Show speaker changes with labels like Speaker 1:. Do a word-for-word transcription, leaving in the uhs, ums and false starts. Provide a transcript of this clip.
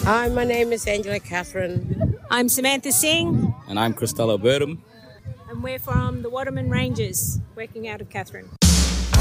Speaker 1: Hi, my name is Angela Catherine.
Speaker 2: I'm Samantha Singh.
Speaker 3: And I'm Costello Burdham.
Speaker 2: And we're from the Waterman Rangers, working out of Catherine.